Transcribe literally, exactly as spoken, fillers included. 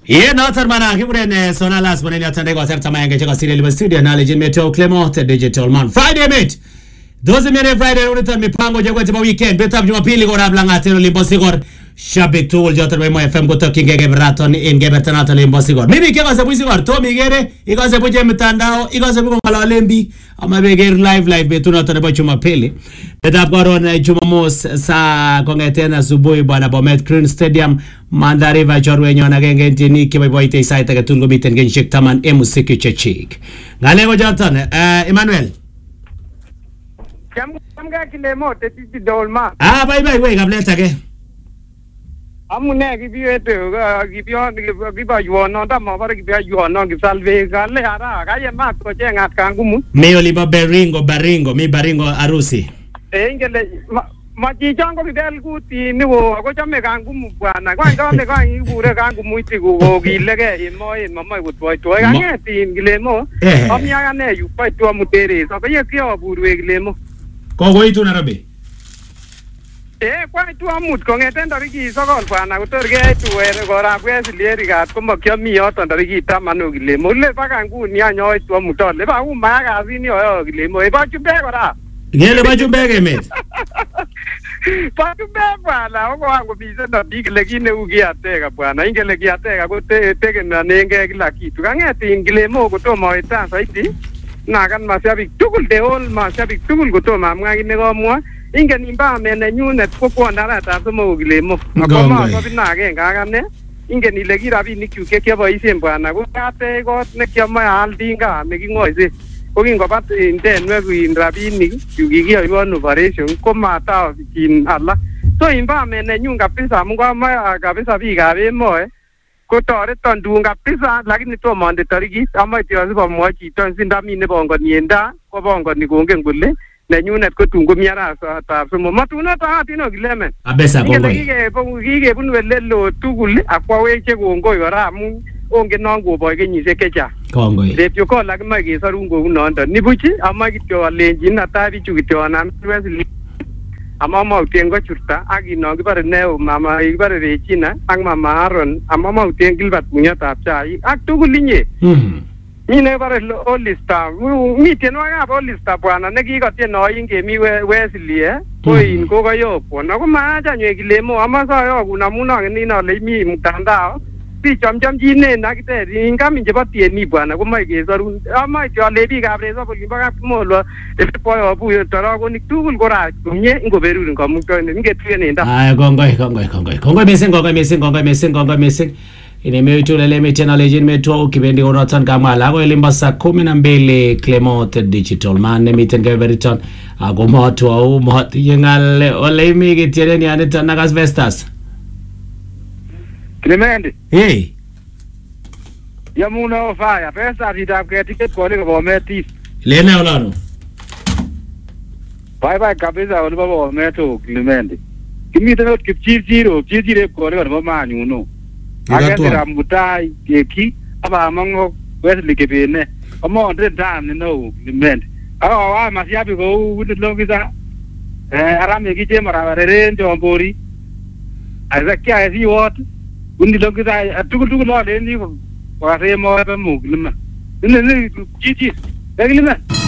Ye notar mana kibure sona last one ni atande kwa serta mayenge chaka sile liba studio na legend Meteo Clement Digital Man Friday mate doze mene Friday unita mipango jagwa tiba weekend beta Jumapili kwa rabla ngatero limbo sigor shabik tool jotar by Mo F M kutoka Kingege Braton in Gebertanato limbo sigor mimi kika sabu sigor to migere iko sabu je mitandao iko sabu ngala lembi ama begere live live betu na tane ba Jumapili beta kwa Jumamos sa kongetena asubuhi bwana Bomet Green Stadium Mandari va jorwe nyona genge ntini kiba boite isaita katungo miten genshik taman emusiki chechik ngalego jatan eh Emmanuel Jam jamga kilemo te titi dolma ah bye bye we gableta ke amune gibiete gibio giba yuono ndama bara gibia yuono gisalve gale ara kaye mat ko jenga kangumu meo liba beringo baringo mi baringo arusi engele maji jango bidel kuti ni wo ko chame kangumu bwana kwa ndo me kwa ibure kangumu itigo go gilege imo mama gutoi to ngeti ngilemo amya ne yu pa to mutere so ye kyo burwe gilemo ko go itu narabe eh kwa tu amut ko ngeten dariki sokol bwana kutorge tu ere gora kwes leri gat ko makyami yoton dariki tamanu gilemo le baka nguni anyo tu amutole ba u maga azini yo gilemo e ba chube gora ngele ba chube ke met pa chube bwana ko wangu bize na big legine ugiateka bwana ingele giateka ko te tege na nenge kila kitu kangeti ngilemo ko to mo ita saiti na kan masabik tugul de ol masabik tugul ko to mamga gine ko mwa ingen imba mene nyunet ko ko ndara ta mo gilemo akoma ko binage ngagane ingen ile girabi nikyuke kya boisien bwana ko ate ko ne kyama aldinga mekingoise ko kingo bat intenwe kuin rabinik yukikiyoiwon operation ko mata kin ala so imba mene nyun kabisa mungo ma kabisa biikab emoe ko toreton dun kabisa lakini tomo ande tarikit amoche asipomwa chito sindami nebongonienda ko bongoni kongen kole nenyunet ko tun komi arasatab somok matuno taatino kilemen abesa kongoi kikebunu elelo tugul akwa weche kongoi kora amun onge nango boy kenyisiek chechang kongoi repyo ko lakini kesarun kou nondo nibuchi ama kityo alenjin ata bichu kityo anam wesli ama mautien ko churta akino kibare neo mama kibare Regina ak mama Aaron ama mautien Gilbert Munyatab chai ak tugul inye mhm mine bare Olista miten wakab Olista bwana nekikoteno ingemi Wesley eh koin ko kayopo na ko maacha nywe kilemo ama sayo kuna muna nina le mi mtandao bi chamchamjine nakite ingami chebo tieni bwana ko mai kesarun ama tyo le biikab reso bolimbo kap molo epoyo bu taragonik tugul kora komye ngoberurin kamuktoine ngetuyen enda ay kongoi kongoi kongoi kongoi missing kongoi missing kongoi missing kongoi missing ine meutulele metena legend metwa kibendi onotan kamala ko elimba saa kumi na mbili Clement Digital Man miten geberiton ako moto au mot yengale ole imi gitiene ni anita nagas vestas Clement hey yamuno faya pesa ditab ke ticket ko le ko metis lena olano bye bye kabisa ole babo meto Clement kimiten kipchirchiro chirchire ko le ko manyuno agende ramutai keki aba mango Wesley kebene omo ndre dan no Clement awa wa masiabi ko wudu longisa eh arame kije mara rere ndombori azakia ezi wot wundi longisa tugul tugul no le ni ko wa re mo ba mu Clement ni ni chichi Clement